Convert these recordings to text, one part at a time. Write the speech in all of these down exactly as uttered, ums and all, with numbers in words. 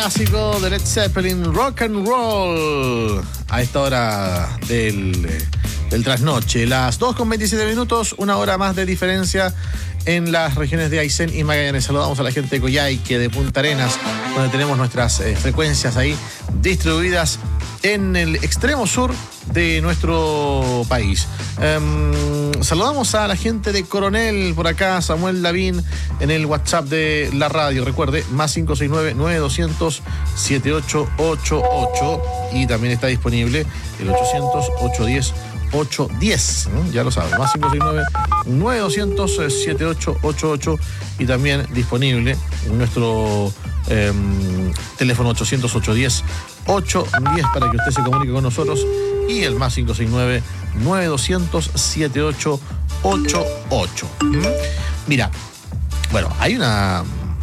Clásico de Led Zeppelin, Rock and Roll, a esta hora del, del trasnoche. Las dos con veintisiete minutos, una hora más de diferencia en las regiones de Aysén y Magallanes. Saludamos a la gente de Coyhaique, de Punta Arenas, donde tenemos nuestras eh, frecuencias ahí distribuidas en el extremo sur de nuestro país. Um, saludamos a la gente de Coronel por acá, Samuel Lavín, en el WhatsApp de la radio. Recuerde, más cinco seis nueve, nueve dos cero cero, siete ocho ocho ocho, y también está disponible el ochocientos, ochocientos diez, ochocientos diez, ¿no? Ya lo saben, más cinco seis nueve, nueve dos cero cero, siete ocho ocho ocho, y también disponible en nuestro eh, teléfono ochocientos, ochocientos diez, ochocientos diez para que usted se comunique con nosotros, y el más cinco seis nueve, nueve dos cero cero, siete ocho ocho ocho. ¿Mm? Mira, bueno, hay una...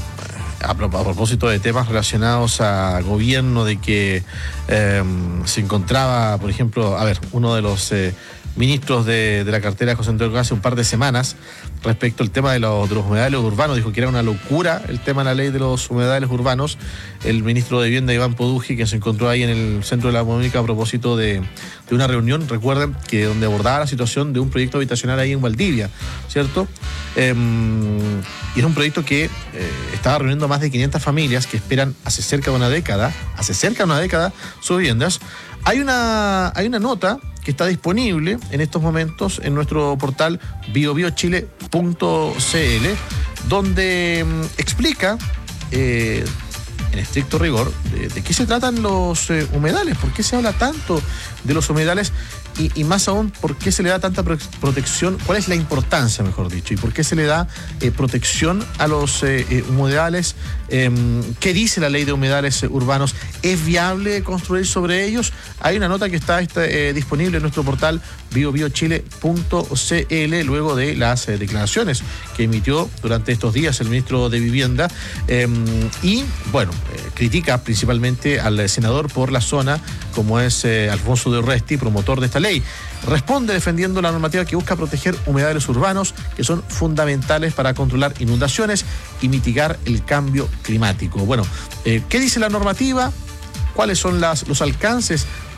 A propósito de temas relacionados a gobierno, de que eh, se encontraba, por ejemplo, a ver, uno de los eh, ministros de, de la cartera de José Antonio Caz hace un par de semanas, respecto al tema de los, de los humedales urbanos, dijo que era una locura el tema de la ley de los humedales urbanos. El ministro de Vivienda, Iván Podujii, que se encontró ahí en el centro de la Mónica a propósito de, de una reunión, recuerden, que donde abordaba la situación de un proyecto habitacional ahí en Valdivia, ¿cierto? Eh, y era un proyecto que eh, estaba reuniendo a más de quinientas familias que esperan hace cerca de una década, hace cerca de una década, sus viviendas. Hay una, hay una nota que está disponible en estos momentos en nuestro portal bio bio chile punto c l, donde mm, explica, eh, en estricto rigor, de, de qué se tratan los eh, humedales, por qué se habla tanto de los humedales, y, y más aún, por qué se le da tanta pro- protección, cuál es la importancia, mejor dicho, y por qué se le da eh, protección a los eh, eh, humedales. Eh, ¿Qué dice la ley de humedales eh, urbanos? ¿Es viable construir sobre ellos? Hay una nota que está, está eh, disponible en nuestro portal bio bio chile punto c l, luego de las eh, declaraciones que emitió durante estos días el ministro de Vivienda, eh, y bueno, eh, critica principalmente al senador por la zona, como es eh, Alfonso de Urresti, promotor de esta ley. Responde defendiendo la normativa que busca proteger humedales urbanos, que son fundamentales para controlar inundaciones y mitigar el cambio climático. Bueno, eh, ¿qué dice la normativa? ¿Cuáles son las, los alcances